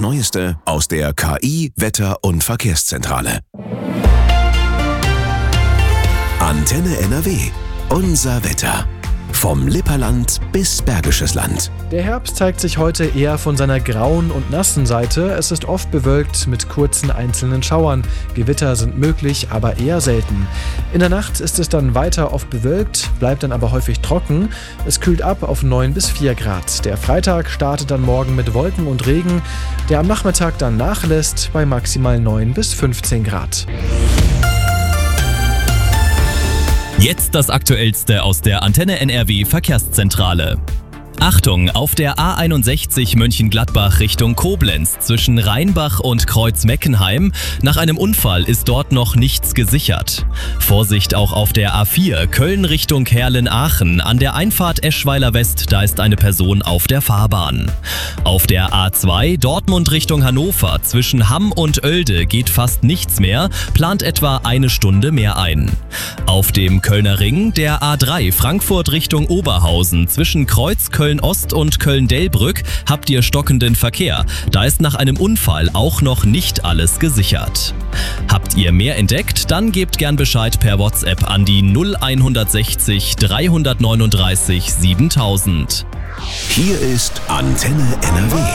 Neueste aus der KI Wetter- und Verkehrszentrale. Antenne NRW. Unser Wetter. Vom Lipperland bis Bergisches Land. Der Herbst zeigt sich heute eher von seiner grauen und nassen Seite. Es ist oft bewölkt mit kurzen einzelnen Schauern. Gewitter sind möglich, aber eher selten. In der Nacht ist es dann weiter oft bewölkt, bleibt dann aber häufig trocken. Es kühlt ab auf 9 bis 4 Grad. Der Freitag startet dann morgen mit Wolken und Regen, der am Nachmittag dann nachlässt bei maximal 9 bis 15 Grad. Jetzt das Aktuellste aus der Antenne NRW Verkehrszentrale. Achtung, auf der A61 Mönchengladbach Richtung Koblenz zwischen Rheinbach und Kreuz-Meckenheim. Nach einem Unfall ist dort noch nichts gesichert. Vorsicht auch auf der A4 Köln Richtung Herlen-Aachen. An der Einfahrt Eschweiler West, da ist eine Person auf der Fahrbahn. Auf der A2 Dortmund Richtung Hannover zwischen Hamm und Oelde geht fast nichts mehr, plant etwa eine Stunde mehr ein. Auf dem Kölner Ring der A3 Frankfurt Richtung Oberhausen zwischen Köln-Ost und Köln-Delbrück habt ihr stockenden Verkehr. Da ist nach einem Unfall auch noch nicht alles gesichert. Habt ihr mehr entdeckt? Dann gebt gern Bescheid per WhatsApp an die 0160 339 7000. Hier ist Antenne NRW.